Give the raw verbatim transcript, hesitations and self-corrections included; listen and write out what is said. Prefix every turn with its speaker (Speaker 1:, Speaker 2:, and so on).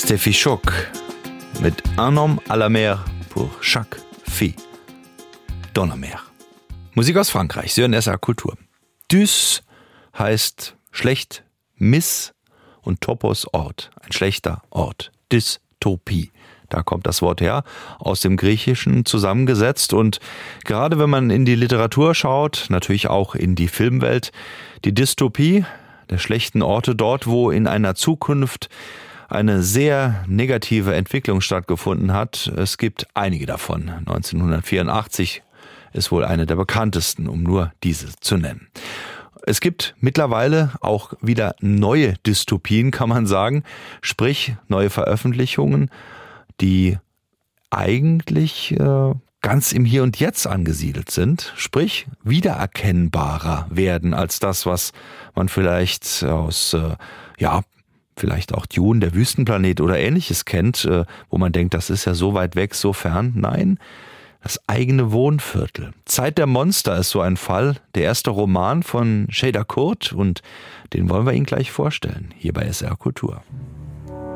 Speaker 1: Steffi Schock mit Un homme à la mer pour chaque fille. Donnermeer. Musik aus Frankreich, Sie hören S R Kultur. Dys heißt schlecht, Miss und Topos Ort, ein schlechter Ort. Dystopie. Da kommt das Wort her, aus dem Griechischen zusammengesetzt. Und gerade wenn man in die Literatur schaut, natürlich auch in die Filmwelt, die Dystopie der schlechten Orte dort, wo in einer Zukunft eine sehr negative Entwicklung stattgefunden hat. Es gibt einige davon. neunzehnhundertvierundachtzig ist wohl eine der bekanntesten, um nur diese zu nennen. Es gibt mittlerweile auch wieder neue Dystopien, kann man sagen, sprich neue Veröffentlichungen, die eigentlich äh, ganz im Hier und Jetzt angesiedelt sind, sprich wiedererkennbarer werden als das, was man vielleicht aus, äh, ja, vielleicht auch Dune, der Wüstenplanet oder Ähnliches kennt, äh, wo man denkt, das ist ja so weit weg, so fern. Nein, das eigene Wohnviertel. Zeit der Monster ist so ein Fall, der erste Roman von Cheder Kurt, und den wollen wir Ihnen gleich vorstellen, hier bei S R Kultur.